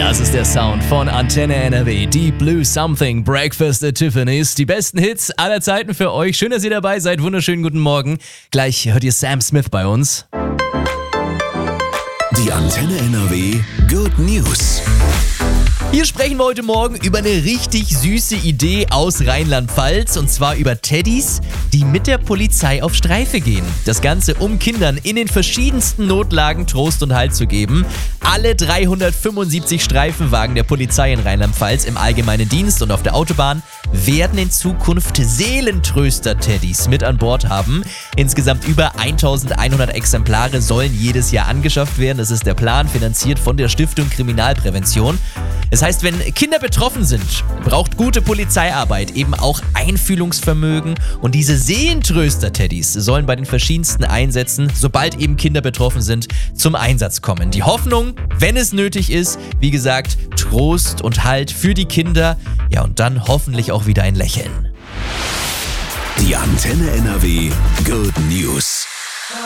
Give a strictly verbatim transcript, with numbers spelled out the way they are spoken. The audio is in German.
Das ist der Sound von Antenne N R W, Deep Blue Something, Breakfast at Tiffany's. Die besten Hits aller Zeiten für euch. Schön, dass ihr dabei seid. Wunderschönen guten Morgen. Gleich hört ihr Sam Smith bei uns. Die Antenne N R W Good News. Hier sprechen wir heute Morgen über eine richtig süße Idee aus Rheinland-Pfalz, und zwar über Teddys, die mit der Polizei auf Streife gehen. Das Ganze, um Kindern in den verschiedensten Notlagen Trost und Halt zu geben. Alle dreihundertfünfundsiebzig Streifenwagen der Polizei in Rheinland-Pfalz im allgemeinen Dienst und auf der Autobahn werden in Zukunft Seelentröster-Teddys mit an Bord haben. Insgesamt über eintausendeinhundert Exemplare sollen jedes Jahr angeschafft werden. Das ist der Plan, finanziert von der Stiftung Kriminalprävention. Das heißt, wenn Kinder betroffen sind, braucht gute Polizeiarbeit eben auch Einfühlungsvermögen, und diese Seelentröster-Teddys sollen bei den verschiedensten Einsätzen, sobald eben Kinder betroffen sind, zum Einsatz kommen. Die Hoffnung, wenn es nötig ist, wie gesagt, Trost und Halt für die Kinder, ja, und dann hoffentlich auch wieder ein Lächeln. Die Antenne N R W Good News.